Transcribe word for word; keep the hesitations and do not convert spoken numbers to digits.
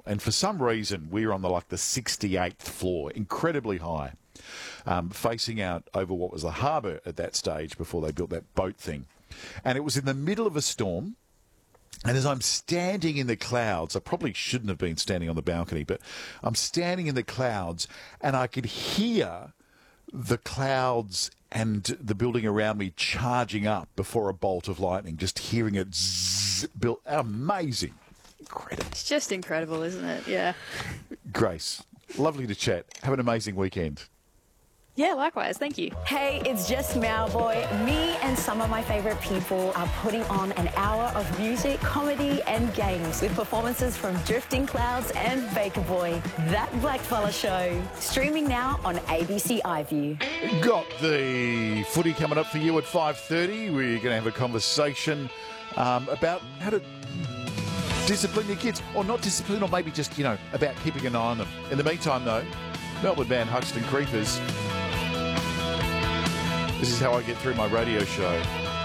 And for some reason, we were on the like the sixty-eighth floor, incredibly high, um, facing out over what was the harbour at that stage before they built that boat thing. And it was in the middle of a storm. And as I'm standing in the clouds, I probably shouldn't have been standing on the balcony, but I'm standing in the clouds and I could hear the clouds and the building around me charging up before a bolt of lightning, just hearing it zzz, built. Amazing. Incredible. It's just incredible, isn't it? Yeah. Grace, lovely to chat. Have an amazing weekend. Yeah, likewise. Thank you. Hey, it's just Mauboy. Me and some of my favourite people are putting on an hour of music, comedy and games with performances from Drifting Clouds and Baker Boy. That Blackfella Show. Streaming now on A B C iView. Got the footy coming up for you at five thirty. We're going to have a conversation um, about how to discipline your kids, or not discipline, or maybe just, you know, about keeping an eye on them. In the meantime, though, Melbourne band Huxton Creepers. This is how I get through my radio show.